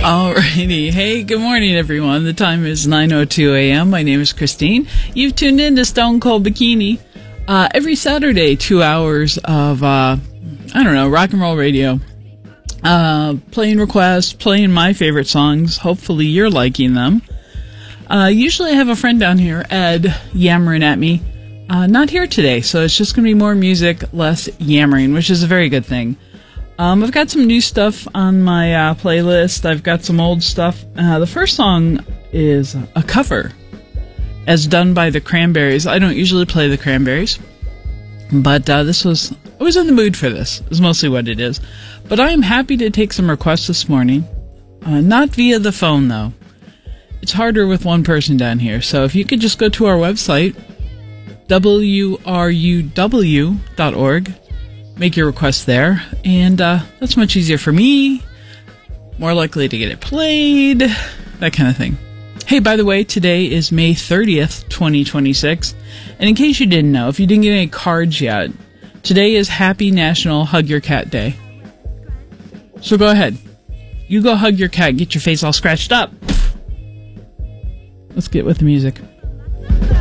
Alrighty. Hey, good morning, everyone. The time is 9:02 a.m. My name is Christine. You've tuned in to Stone Cold Bikini. Every Saturday, 2 hours of, rock and roll radio. Playing requests, playing my favorite songs. Hopefully you're liking them. Usually I have a friend down here, Ed, yammering at me. Not here today, so it's just going to be more music, less yammering, which is a very good thing. I've got some new stuff on my playlist. I've got some old stuff. The first song is a cover, as done by the Cranberries. I don't usually play the Cranberries, but I was in the mood for this, is mostly what it is. But I am happy to take some requests this morning. Not via the phone, though. It's harder with one person down here. So if you could just go to our website, wruw.org, make your request there, and that's much easier for me, more likely to get it played, that kind of thing. Hey, by the way, today is May 30th, 2026, and in case you didn't know, if you didn't get any cards yet, today is Happy National Hug Your Cat Day. So go ahead, you go hug your cat, get your face all scratched up. Let's get with the music.